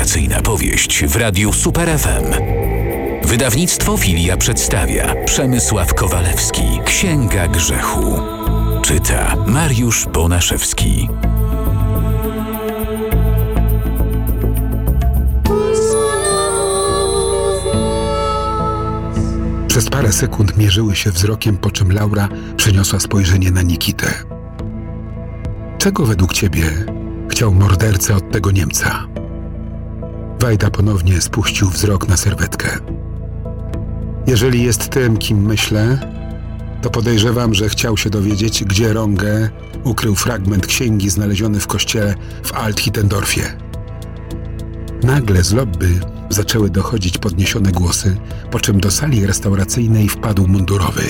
Wakacyjna powieść w Radiu Super FM. Wydawnictwo Filia przedstawia Przemysław Kowalewski. Księga grzechu. Czyta Mariusz Bonaszewski. Przez parę sekund mierzyły się wzrokiem, po czym Laura przeniosła spojrzenie na Nikitę. Czego według ciebie chciał morderca od tego Niemca? Wajda ponownie spuścił wzrok na serwetkę. Jeżeli jest tym, kim myślę, to podejrzewam, że chciał się dowiedzieć, gdzie Runge ukrył fragment księgi znaleziony w kościele w Alt-Hittendorfie. Nagle z lobby zaczęły dochodzić podniesione głosy, po czym do sali restauracyjnej wpadł mundurowy.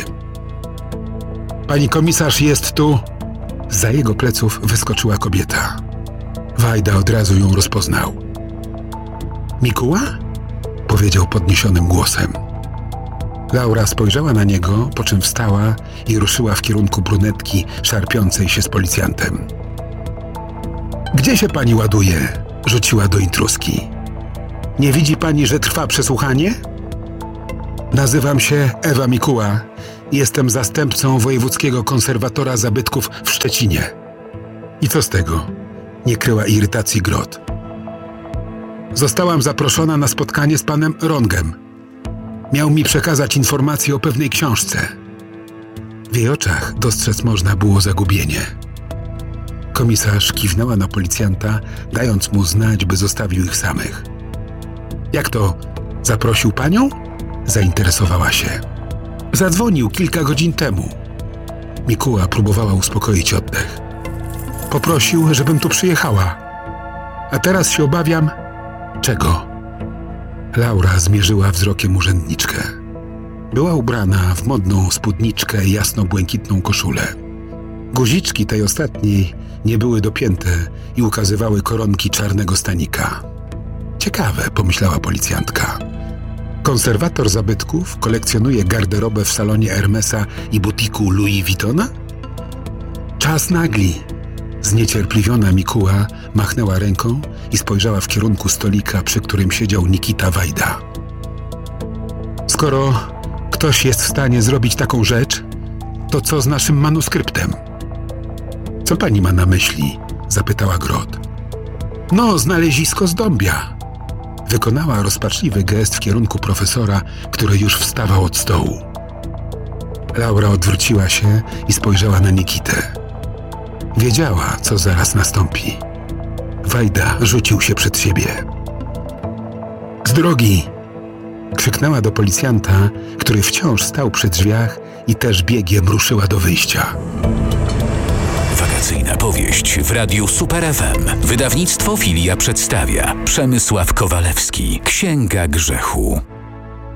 Pani komisarz jest tu! Zza jego pleców wyskoczyła kobieta. Wajda od razu ją rozpoznał. Mikuła? Powiedział podniesionym głosem. Laura spojrzała na niego, po czym wstała i ruszyła w kierunku brunetki szarpiącej się z policjantem. Gdzie się pani ładuje? Rzuciła do intruski. Nie widzi pani, że trwa przesłuchanie? Nazywam się Ewa Mikuła. Jestem zastępcą wojewódzkiego konserwatora zabytków w Szczecinie. I co z tego? Nie kryła irytacji Grot. Zostałam zaproszona na spotkanie z panem Rongem. Miał mi przekazać informacje o pewnej książce. W jej oczach dostrzec można było zagubienie. Komisarz kiwnęła na policjanta, dając mu znać, by zostawił ich samych. Jak to? Zaprosił panią? Zainteresowała się. Zadzwonił kilka godzin temu. Mikuła próbowała uspokoić oddech. Poprosił, żebym tu przyjechała. A teraz się obawiam... Czego? Laura zmierzyła wzrokiem urzędniczkę. Była ubrana w modną spódniczkę i jasno-błękitną koszulę. Guziczki tej ostatniej nie były dopięte i ukazywały koronki czarnego stanika. Ciekawe, pomyślała policjantka. Konserwator zabytków kolekcjonuje garderobę w salonie Hermesa i butiku Louis Vuittona? Czas nagli! Zniecierpliwiona Mikuła machnęła ręką i spojrzała w kierunku stolika, przy którym siedział Nikita Wajda. Skoro ktoś jest w stanie zrobić taką rzecz, to co z naszym manuskryptem? Co pani ma na myśli? Zapytała Grot. No, znalezisko z dąbia. Wykonała rozpaczliwy gest w kierunku profesora, który już wstawał od stołu. Laura odwróciła się i spojrzała na Nikitę. Wiedziała, co zaraz nastąpi. Wajda rzucił się przed siebie. Z drogi! Krzyknęła do policjanta, który wciąż stał przy drzwiach i też biegiem ruszyła do wyjścia. Wakacyjna powieść w Radiu Super FM. Wydawnictwo Filia przedstawia Przemysław Kowalewski. Księga grzechu.